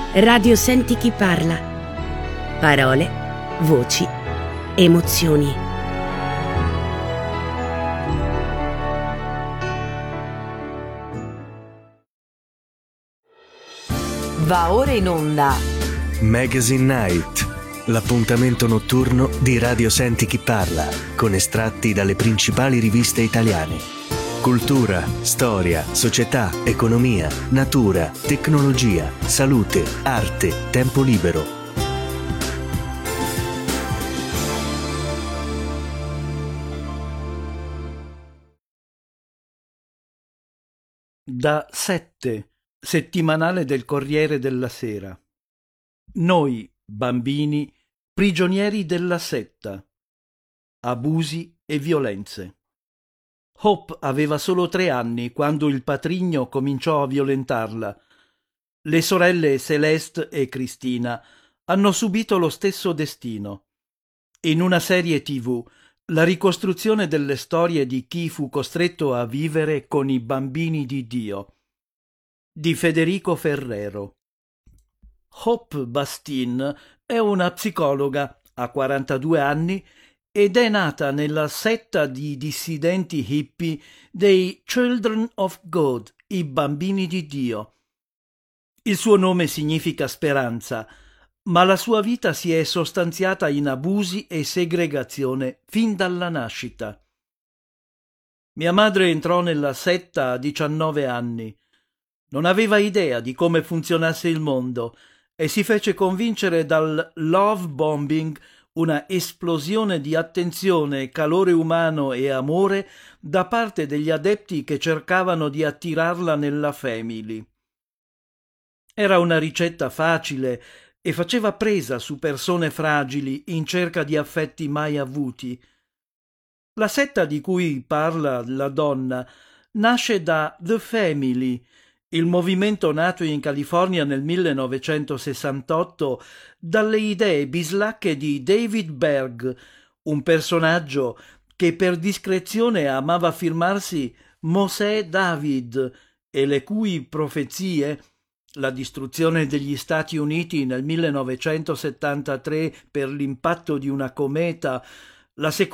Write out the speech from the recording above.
Radio Senti chi parla. Parole, voci, emozioni. Va ora in onda Magazine Night, l'appuntamento notturno di Radio Senti chi parla, con estratti dalle principali riviste italiane. Cultura, storia, società, economia, natura, tecnologia, salute, arte, tempo libero. Da 7, settimanale del Corriere della Sera. Noi, bambini, prigionieri della setta. Abusi e violenze. Hope aveva solo 3 anni quando il patrigno cominciò a violentarla. Le sorelle Celeste e Cristina hanno subito lo stesso destino. In una serie TV, la ricostruzione delle storie di chi fu costretto a vivere con i bambini di Dio, di Federico Ferrero. Hope Bastin è una psicologa, ha 42 anni ed è nata nella setta di dissidenti hippie dei Children of God, i bambini di Dio. Il suo nome significa speranza, ma la sua vita si è sostanziata in abusi e segregazione fin dalla nascita. Mia madre entrò nella setta a 19 anni. Non aveva idea di come funzionasse il mondo e si fece convincere dal love bombing, una esplosione di attenzione, calore umano e amore da parte degli adepti che cercavano di attirarla nella family. Era una ricetta facile e faceva presa su persone fragili in cerca di affetti mai avuti. La setta di cui parla la donna nasce da The Family, il movimento nato in California nel 1968 dalle idee bislacche di David Berg, un personaggio che per discrezione amava firmarsi Mosè David e le cui profezie, la distruzione degli Stati Uniti nel 1973 per l'impatto di una cometa, la